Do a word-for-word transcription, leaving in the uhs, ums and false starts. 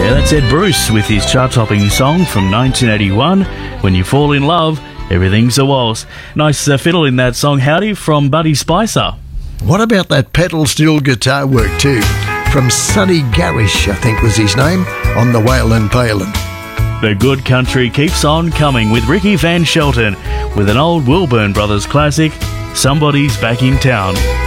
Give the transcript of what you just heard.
Yeah, that's Ed Bruce with his chart-topping song from nineteen eighty-one, When You Fall in Love, Everything's a Waltz. Nice uh, fiddle in that song, Howdy, from Buddy Spicer. What about that pedal steel guitar work too? From Sonny Garish, I think was his name, on the Whalen Palin. The good country keeps on coming with Ricky Van Shelton with an old Wilburn Brothers classic, Somebody's Back in Town.